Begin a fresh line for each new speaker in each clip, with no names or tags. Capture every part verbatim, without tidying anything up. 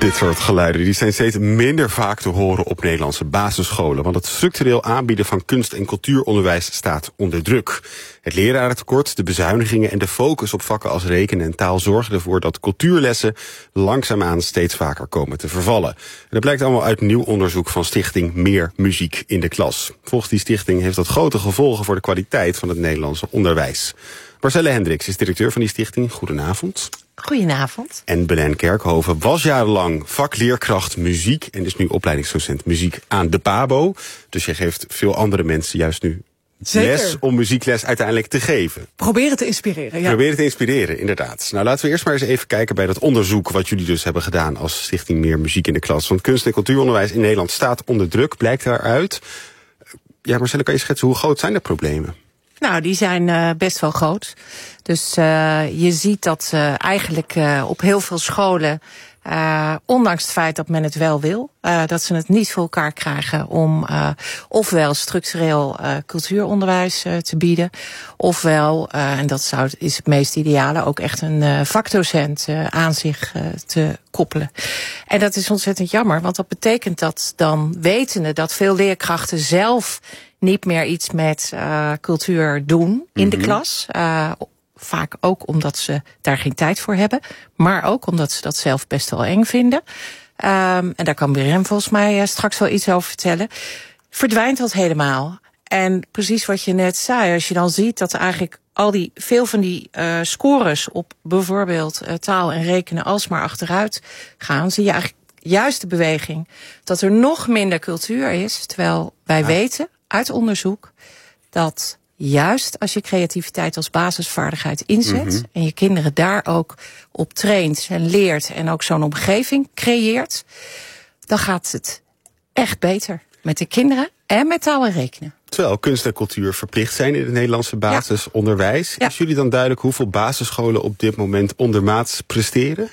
Dit soort geluiden die zijn steeds minder vaak te horen op Nederlandse basisscholen. Want het structureel aanbieden van kunst- en cultuuronderwijs staat onder druk. Het lerarentekort, de bezuinigingen en de focus op vakken als rekenen en taal zorgen ervoor dat cultuurlessen langzaamaan steeds vaker komen te vervallen. En dat blijkt allemaal uit nieuw onderzoek van stichting Meer Muziek in de Klas. Volgens die stichting heeft dat grote gevolgen voor de kwaliteit van het Nederlandse onderwijs. Marcelle Hendricks is directeur van die stichting. Goedenavond.
Goedenavond.
En Belen Kerkhoven was jarenlang vakleerkracht muziek en is nu opleidingsdocent muziek aan de PABO. Dus je geeft veel andere mensen juist nu
Zeker.
les om muziekles uiteindelijk te geven.
Proberen te inspireren, ja.
Proberen te inspireren, inderdaad. Nou, laten we eerst maar eens even kijken bij dat onderzoek wat jullie dus hebben gedaan als Stichting Meer Muziek in de Klas. Want kunst- en cultuuronderwijs in Nederland staat onder druk, blijkt daaruit. Ja, Marcelle, kan je schetsen hoe groot zijn de problemen?
Nou, die zijn uh, best wel groot. Dus uh, je ziet dat uh, eigenlijk uh, op heel veel scholen, uh, ondanks het feit dat men het wel wil, uh, dat ze het niet voor elkaar krijgen om uh, ofwel structureel uh, cultuuronderwijs uh, te bieden, ofwel, uh, en dat zou, is het meest ideale, ook echt een uh, vakdocent uh, aan zich uh, te koppelen. En dat is ontzettend jammer, want dat betekent dat dan wetende dat veel leerkrachten zelf niet meer iets met uh, cultuur doen in de klas. Uh, vaak ook omdat ze daar geen tijd voor hebben. Maar ook omdat ze dat zelf best wel eng vinden. Um, en daar kan Mirjam volgens mij uh, straks wel iets over vertellen. Verdwijnt dat helemaal. En precies wat je net zei, als je dan ziet dat eigenlijk al die, veel van die uh, scores op bijvoorbeeld uh, taal en rekenen alsmaar achteruit gaan, zie je eigenlijk juist de beweging dat er nog minder cultuur is. Terwijl wij ja. weten uit onderzoek dat juist als je creativiteit als basisvaardigheid inzet, mm-hmm. en je kinderen daar ook op traint en leert en ook zo'n omgeving creëert, dan gaat het echt beter met de kinderen en met taal en rekenen.
Terwijl kunst en cultuur verplicht zijn in het Nederlandse basisonderwijs.
Ja.
Is jullie dan duidelijk hoeveel basisscholen op dit moment ondermaats presteren?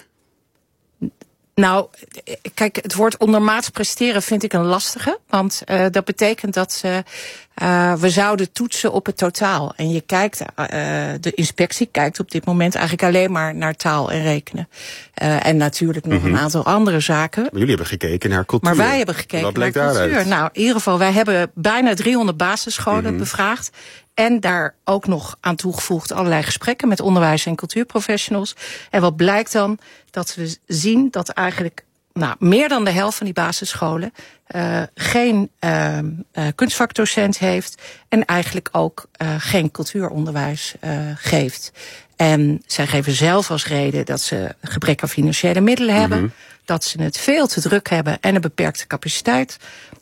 Nou, kijk, het woord ondermaats presteren vind ik een lastige. Want uh, dat betekent dat ze, uh, we zouden toetsen op het totaal. En je kijkt, uh, de inspectie kijkt op dit moment eigenlijk alleen maar naar taal en rekenen. Uh, en natuurlijk nog mm-hmm. een aantal andere zaken.
Maar jullie hebben gekeken naar cultuur.
Maar wij hebben gekeken
Wat blijkt
naar cultuur.
Daaruit?
Nou, in ieder geval, wij hebben bijna driehonderd basisscholen mm-hmm. bevraagd. En daar ook nog aan toegevoegd allerlei gesprekken met onderwijs- en cultuurprofessionals. En wat blijkt dan? Dat we zien dat eigenlijk nou, meer dan de helft van die basisscholen uh, geen uh, uh, kunstvakdocent heeft. En eigenlijk ook uh, geen cultuuronderwijs uh, geeft. En zij geven zelf als reden dat ze gebrek aan financiële middelen hebben. Mm-hmm. Dat ze het veel te druk hebben en een beperkte capaciteit.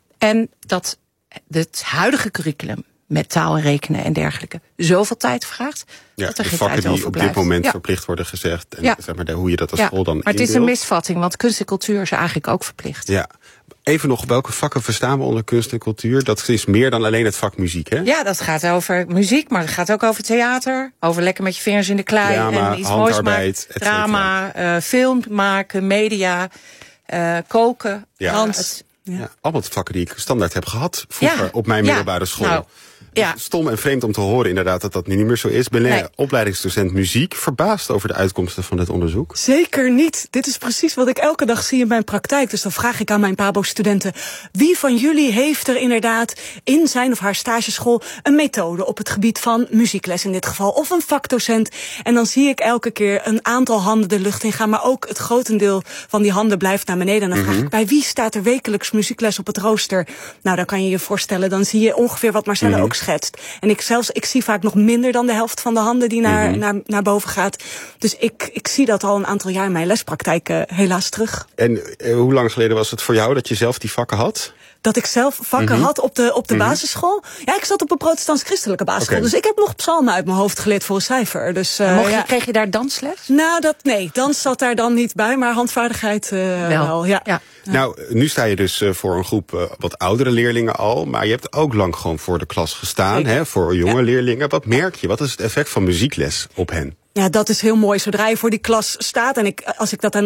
En dat het huidige curriculum met taal en rekenen en dergelijke zoveel tijd vraagt.
Ja,
dat er
de
geen
vakken
tijd
die op
blijft.
dit moment
ja.
verplicht worden gezegd. En
ja.
zeg maar, de, hoe je dat als
ja.
school dan
Maar het
indeelt.
is een misvatting, want kunst en cultuur is eigenlijk ook verplicht.
Ja. Even nog, welke vakken verstaan we onder kunst en cultuur? Dat is meer dan alleen het vak muziek, hè?
Ja, dat gaat over muziek, maar het gaat ook over theater. Over lekker met je vingers in de klei
drama,
en iets moois maken. Drama, uh, film maken, media, uh, koken,
ja.
dans.
Ja. Ja, allemaal vakken die ik standaard heb gehad vroeger ja. op mijn middelbare school.
Ja. Nou, ja.
Stom en vreemd om te horen inderdaad dat dat nu niet meer zo is. Ben jij nee. opleidingsdocent muziek, verbaasd over de uitkomsten van dit onderzoek?
Zeker niet. Dit is precies wat ik elke dag zie in mijn praktijk. Dus dan vraag ik aan mijn PABO-studenten: wie van jullie heeft er inderdaad in zijn of haar stageschool een methode op het gebied van muziekles in dit geval, of een vakdocent? En dan zie ik elke keer een aantal handen de lucht in gaan, maar ook het grotendeel van die handen blijft naar beneden. En dan vraag mm-hmm. ik: bij wie staat er wekelijks muziekles op het rooster? Nou, dan kan je je voorstellen, dan zie je ongeveer wat Marcelle mm-hmm. ook schetst. En ik zelfs, ik zie vaak nog minder dan de helft van de handen die naar, mm-hmm. naar, naar boven gaat. Dus ik, ik zie dat al een aantal jaar in mijn lespraktijk uh, helaas terug.
En uh, hoe lang geleden was het voor jou dat je zelf die vakken had?
Dat ik zelf vakken mm-hmm. had op de, op de mm-hmm. basisschool? Ja, ik zat op een protestants-christelijke basisschool. Okay. Dus ik heb nog psalmen uit mijn hoofd geleerd voor een cijfer. Dus, uh,
Mocht je,
ja.
kreeg je daar dansles?
Nou, dat, nee, dans zat daar dan niet bij, maar handvaardigheid uh, wel. wel ja.
Ja.
Nou, nu sta je dus uh, voor een groep uh, wat oudere leerlingen al. Maar je hebt ook lang gewoon voor de klas gestaan, hè, voor jonge ja. leerlingen. Wat merk je? Wat is het effect van muziekles op hen?
Ja, dat is heel mooi. Zodra je voor die klas staat, en ik, als ik dat aan